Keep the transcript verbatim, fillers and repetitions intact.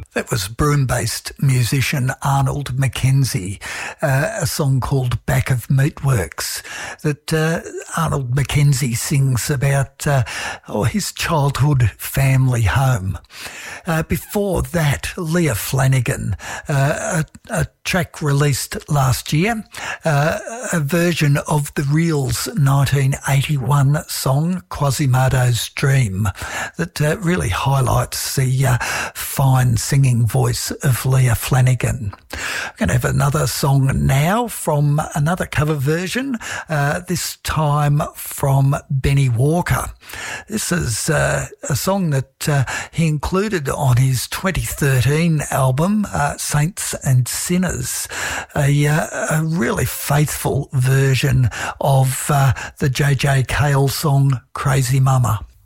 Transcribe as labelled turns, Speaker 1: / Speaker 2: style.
Speaker 1: That was Broome-based musician Arnold Mackenzie, uh, a song called Back of Meatworks that uh, Arnold Mackenzie sings about uh, oh, his childhood family home. Uh, before that, Leah Flanagan, uh, a, a track released last year, uh, a version of the Reels nineteen eighty-one song Quasimodo's Dream that uh, really highlights the uh, fine singing voice of Leah Flanagan. I'm going to have another song now from another cover version, uh, this time from Benny Walker. This is uh, a song that uh, he included on his twenty thirteen album, uh, Saints and Sinners, a, uh, a really faithful version of uh, the J J Cale song Crazy Mama.